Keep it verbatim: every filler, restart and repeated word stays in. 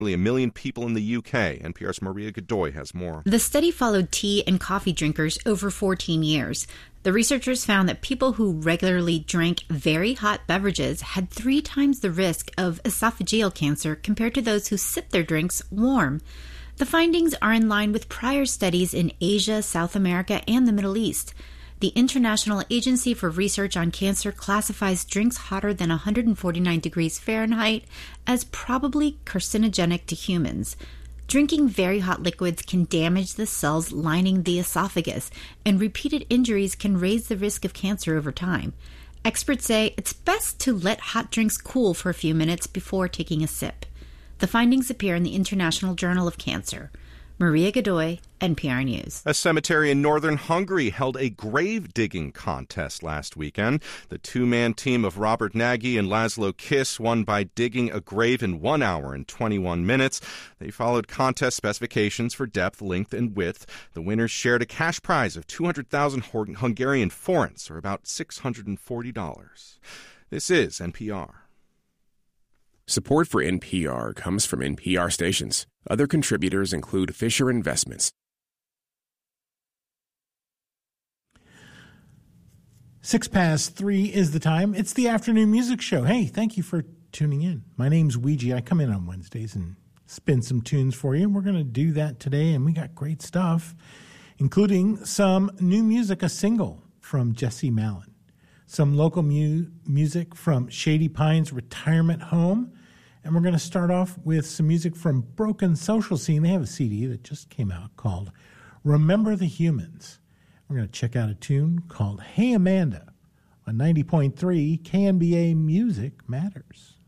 Nearly a million people in the U K. N P R's Maria Godoy has more. The study followed tea and coffee drinkers over fourteen years. The researchers found that people who regularly drank very hot beverages had three times the risk of esophageal cancer compared to those who sipped their drinks warm. The findings are in line with prior studies in Asia, South America, and the Middle East. The International Agency for Research on Cancer classifies drinks hotter than one hundred forty-nine degrees Fahrenheit as probably carcinogenic to humans. Drinking very hot liquids can damage the cells lining the esophagus, and repeated injuries can raise the risk of cancer over time. Experts say it's best to let hot drinks cool for a few minutes before taking a sip. The findings appear in the International Journal of Cancer. Maria Godoy, N P R News. A cemetery in northern Hungary held a grave-digging contest last weekend. The two-man team of Robert Nagy and Laszlo Kiss won by digging a grave in one hour and twenty-one minutes. They followed contest specifications for depth, length, and width. The winners shared a cash prize of two hundred thousand Hungarian forints, or about six hundred forty dollars. This is N P R. Support for N P R comes from N P R stations. Other contributors include Fisher Investments. Six past three is the time. It's the afternoon music show. Hey, thank you for tuning in. My name's Ouija. I come in on Wednesdays and spin some tunes for you. We're going to do that today, and we got great stuff, including some new music, a single from Jesse Malin, some local mu- music from Shady Pines Retirement Home, and we're going to start off with some music from Broken Social Scene. They have a C D that just came out called Remember the Humans. We're going to check out a tune called Hey Amanda on ninety point three K N B A Music Matters.